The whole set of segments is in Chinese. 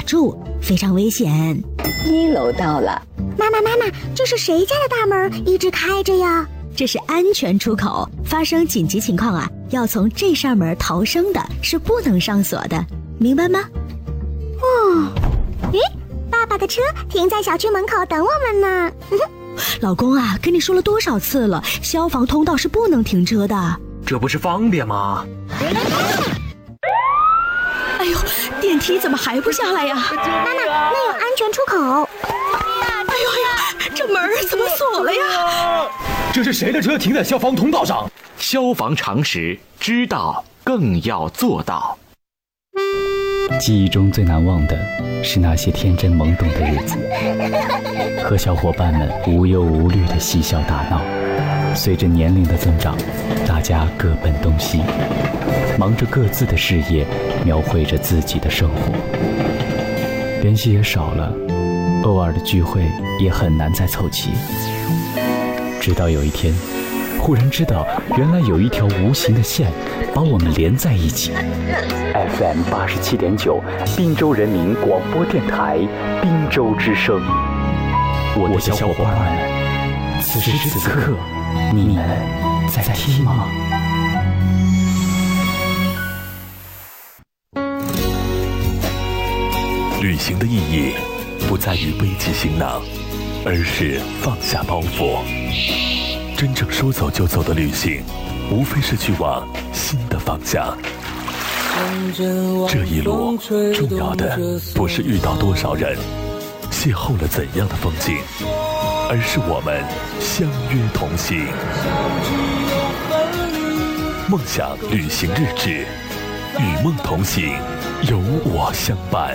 住，非常危险。 1楼到了。 妈妈，这是谁家的大门一直开着呀？ 这是安全出口，发生紧急情况啊，要从这扇门逃生的，是不能上锁的，明白吗？ 咦，爸爸的车停在小区门口等我们呢。 老公啊，跟你说了多少次了，消防通道是不能停车的。 这不是方便吗？ 哎呦，电梯怎么还不下来呀？ 妈妈，那有安全出口。 哎呦，这门怎么锁了呀？ 这是谁的车停在消防通道上？ 消防常识，知道更要做到。 记忆中最难忘的是那些天真懵懂的日子，和小伙伴们无忧无虑的嬉笑打闹。随着年龄的增长，大家各奔东西，忙着各自的事业，描绘着自己的生活，联系也少了，偶尔的聚会也很难再凑齐。直到有一天，忽然知道原来有一条无形的线把我们连在一起。FM 87.9，滨州人民广播电台，滨州之声。我的小伙伴们，此时此刻，你们在听吗？ 旅行的意义不在于背起行囊，而是放下包袱。真正说走就走的旅行，无非是去往新的方向。这一路重要的不是遇到多少人，邂逅了怎样的风景，而是我们相约同行。梦想旅行日志，与梦同行，有我相伴。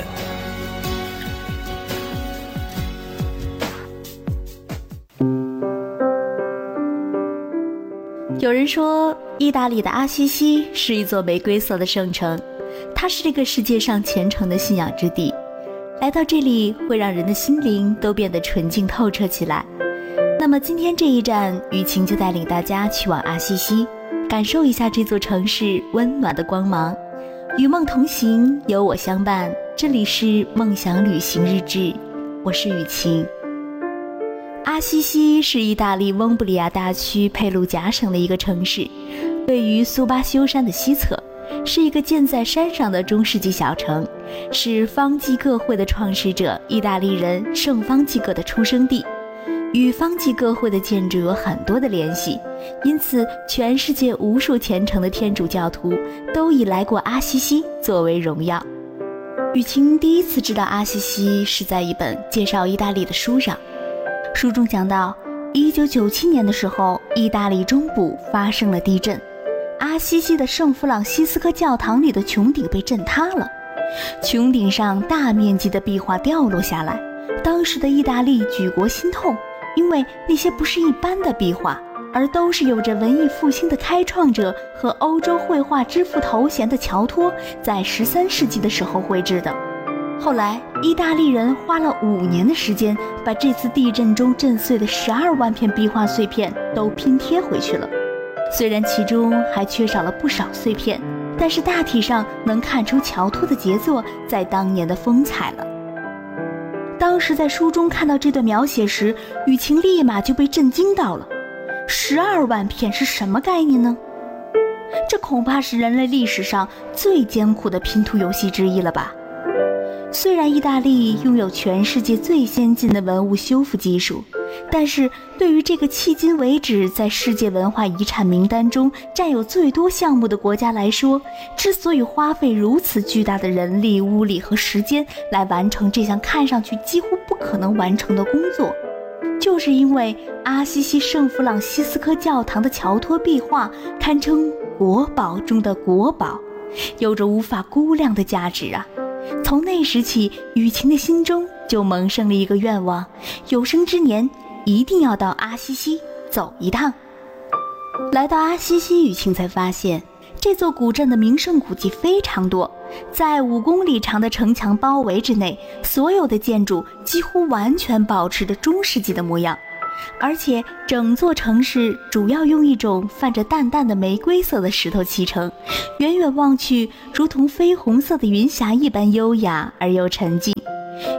有人说，意大利的阿西西是一座玫瑰色的圣城，它是这个世界上虔诚的信仰之地。来到这里，会让人的心灵都变得纯净透彻起来。那么今天这一站，雨晴就带领大家去往阿西西，感受一下这座城市温暖的光芒。与梦同行，有我相伴。这里是梦想旅行日志，我是雨晴。阿西西是意大利翁布里亚大区佩鲁贾省的一个城市，位于苏巴修山的西侧，是一个建在山上的中世纪小城，是方济各会的创始者意大利人圣方济各的出生地，与方济各会的建筑有很多的联系，因此全世界无数虔诚的天主教徒都以来过阿西西作为荣耀。雨晴第一次知道阿西西是在一本介绍意大利的书上，书中讲到1997年的时候，意大利中部发生了地震，阿西西的圣弗朗西斯科教堂里的穹顶被震塌了，穹顶上大面积的壁画掉落下来，当时的意大利举国心痛，因为那些不是一般的壁画，而都是有着文艺复兴的开创者和欧洲绘画之父头衔的乔托在13世纪的时候绘制的。后来意大利人花了5年的时间，把这次地震中震碎的12万片壁画碎片都拼贴回去了。虽然其中还缺少了不少碎片，但是大体上能看出乔托的杰作在当年的风采了。当时在书中看到这段描写时，雨晴立马就被震惊到了。12万片是什么概念呢？这恐怕是人类历史上最艰苦的拼图游戏之一了吧。虽然意大利拥有全世界最先进的文物修复技术，但是对于这个迄今为止在世界文化遗产名单中占有最多项目的国家来说，之所以花费如此巨大的人力、物力和时间来完成这项看上去几乎不可能完成的工作，就是因为阿西西圣弗朗西斯科教堂的乔托壁画堪称国宝中的国宝，有着无法估量的价值啊。从那时起，雨晴的心中就萌生了一个愿望，有生之年一定要到阿西西走一趟。来到阿西西，雨晴才发现这座古镇的名胜古迹非常多，在5公里长的城墙包围之内，所有的建筑几乎完全保持着中世纪的模样，而且整座城市主要用一种泛着淡淡的玫瑰色的石头砌成，远远望去如同绯红色的云霞一般优雅而又沉静。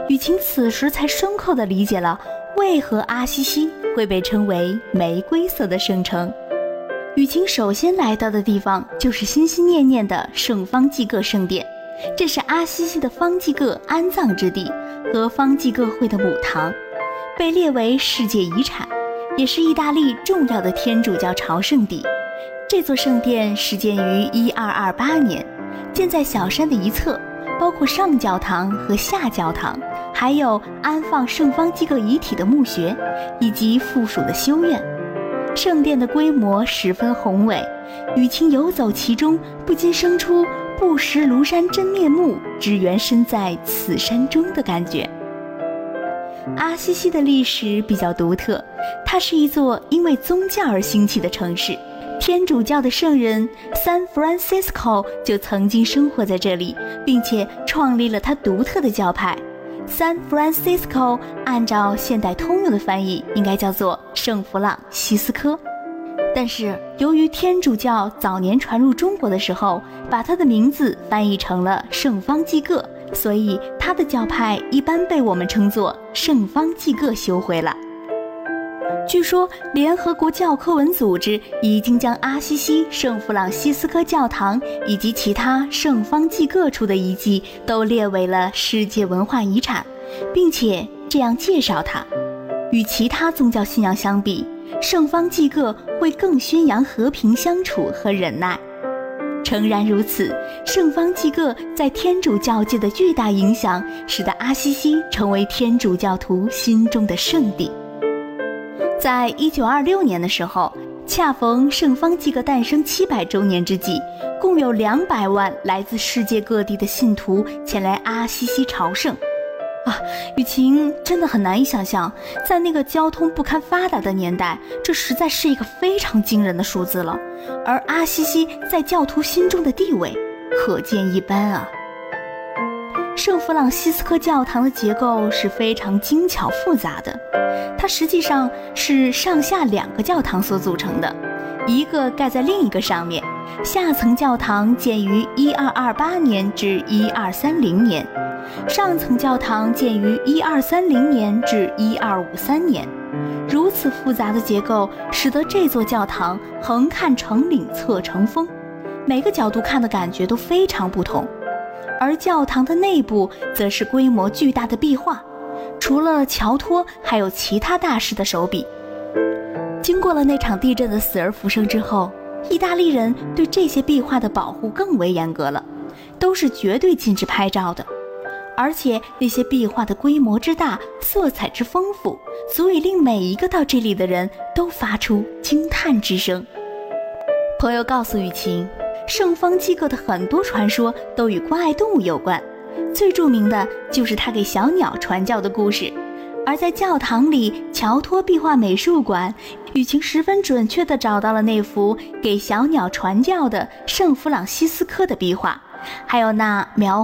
雨晴此时才深刻地理解了为何阿西西会被称为玫瑰色的圣城。雨晴首先来到的地方就是心心念念的圣方济各圣殿，这是阿西西的方济各安葬之地和方济各会的母堂，被列为世界遗产，也是意大利重要的天主教朝圣地。这座圣殿始建于1228年，建在小山的一侧，包括上教堂和下教堂，还有安放圣方济各遗体的墓穴，以及附属的修院。圣殿的规模十分宏伟，雨晴游走其中，不禁生出不识庐山真面目，只缘身在此山中的感觉。阿西西的历史比较独特，它是一座因为宗教而兴起的城市。天主教的圣人 San Francisco 就曾经生活在这里，并且创立了他独特的教派。San Francisco 按照现代通用的翻译应该叫做圣弗朗西斯科，但是由于天主教早年传入中国的时候把他的名字翻译成了圣方济各，所以他的教派一般被我们称作圣方济各修会了。据说联合国教科文组织已经将阿西西圣弗朗西斯科教堂以及其他圣方济各处的遗迹都列为了世界文化遗产，并且这样介绍它：与其他宗教信仰相比，圣方济各会更宣扬和平相处和忍耐。诚然如此，圣方济各在天主教界的巨大影响使得阿西西成为天主教徒心中的圣地。在1926年的时候，恰逢圣方济各诞生700周年之际，共有200万来自世界各地的信徒前来阿西西朝圣。雨晴真的很难以想象，在那个交通不堪发达的年代，这实在是一个非常惊人的数字了。而阿西西在教徒心中的地位可见一斑啊。圣弗朗西斯科教堂的结构是非常精巧复杂的，它实际上是上下2个教堂所组成的，一个盖在另一个上面。下层教堂建于1228年至1230年，上层教堂建于1230年至1253年。如此复杂的结构使得这座教堂横看成岭侧成峰，每个角度看的感觉都非常不同。而教堂的内部则是规模巨大的壁画，除了乔托还有其他大师的手笔。经过了那场地震的死而复生之后，意大利人对这些壁画的保护更为严格了，都是绝对禁止拍照的。而且那些壁画的规模之大，色彩之丰富，足以令每一个到这里的人都发出惊叹之声。朋友告诉雨晴，圣方济各的很多传说都与关爱动物有关，最著名的就是他给小鸟传教的故事。而在教堂里乔托壁画美术馆，雨晴十分准确地找到了那幅给小鸟传教的圣弗朗西斯科的壁画，还有那描